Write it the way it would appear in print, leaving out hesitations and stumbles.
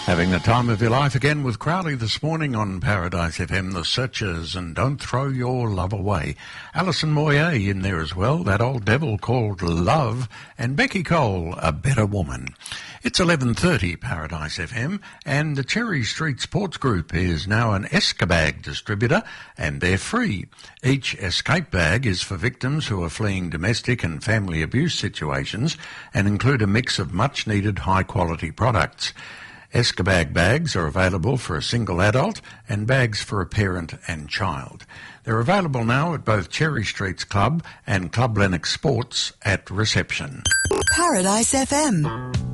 Having the time of your life again with Crowley this morning on Paradise FM, The Searchers and Don't Throw Your Love Away. Alison Moyer in there as well, That Old Devil Called Love, and Becky Cole, A Better Woman. It's 11:30 Paradise FM, and the Cherry Street Sports Group is now an Escabag distributor, and they're free. Each escape bag is for victims who are fleeing domestic and family abuse situations and include a mix of much-needed high-quality products. Escabag bags are available for a single adult and bags for a parent and child. They're available now at both Cherry Streets Club and Club Lennox Sports at reception. Paradise FM.